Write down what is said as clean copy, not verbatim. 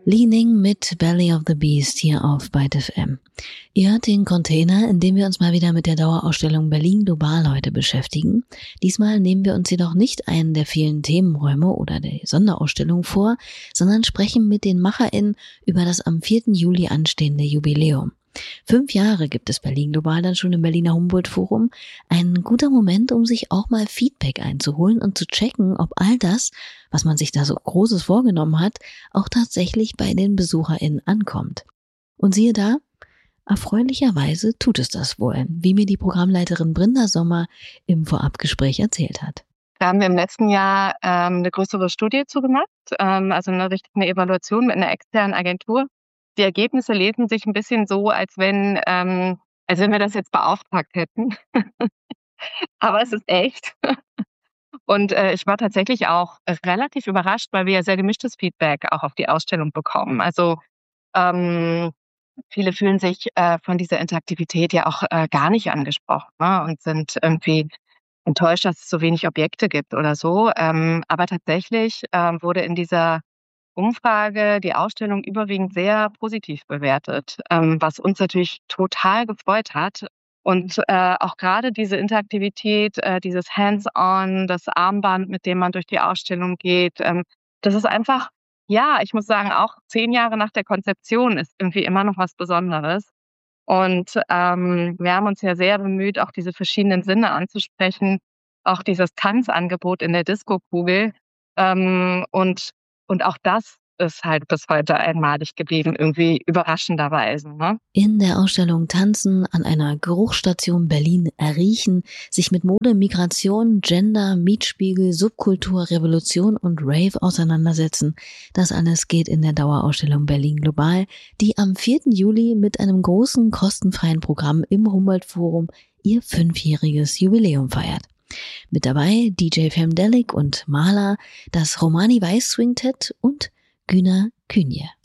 Leaning mit Belly of the Beast hier auf Byte FM. Ihr hört den Container, in dem wir uns mal wieder mit der Dauerausstellung Berlin Global heute beschäftigen. Diesmal nehmen wir uns jedoch nicht einen der vielen Themenräume oder der Sonderausstellung vor, sondern sprechen mit den MacherInnen über das am 4. Juli anstehende Jubiläum. 5 Jahre gibt es Berlin Global dann schon im Berliner Humboldt-Forum. Ein guter Moment, um sich auch mal Feedback einzuholen und zu checken, ob all das, was man sich da so Großes vorgenommen hat, auch tatsächlich bei den BesucherInnen ankommt. Und siehe da, erfreulicherweise tut es das wohl, wie mir die Programmleiterin Brinda Sommer im Vorabgespräch erzählt hat. Da haben wir im letzten Jahr eine größere Studie zugemacht, also eine Evaluation mit einer externen Agentur. Die Ergebnisse lesen sich ein bisschen so, als wenn wir das jetzt beauftragt hätten. Aber es ist echt. Und ich war tatsächlich auch relativ überrascht, weil wir ja sehr gemischtes Feedback auch auf die Ausstellung bekommen. Also viele fühlen sich von dieser Interaktivität ja auch gar nicht angesprochen, ne? Und sind irgendwie enttäuscht, dass es so wenig Objekte gibt oder so. Aber tatsächlich wurde in dieser Umfrage die Ausstellung überwiegend sehr positiv bewertet, was uns natürlich total gefreut hat. Und auch gerade diese Interaktivität, dieses Hands-on, das Armband, mit dem man durch die Ausstellung geht, das ist einfach, ja, ich muss sagen, auch 10 Jahre nach der Konzeption ist irgendwie immer noch was Besonderes. Und wir haben uns ja sehr bemüht, auch diese verschiedenen Sinne anzusprechen, auch dieses Tanzangebot in der Diskokugel. Und auch das ist halt bis heute einmalig geblieben, irgendwie überraschenderweise, ne? In der Ausstellung Tanzen an einer Geruchsstation Berlin erriechen, sich mit Mode, Migration, Gender, Mietspiegel, Subkultur, Revolution und Rave auseinandersetzen. Das alles geht in der Dauerausstellung Berlin Global, die am 4. Juli mit einem großen kostenfreien Programm im Humboldt-Forum ihr 5-jähriges Jubiläum feiert. Mit dabei DJ Femdelic und Maler, das Romani Weiß Swingtet und Güner Künje.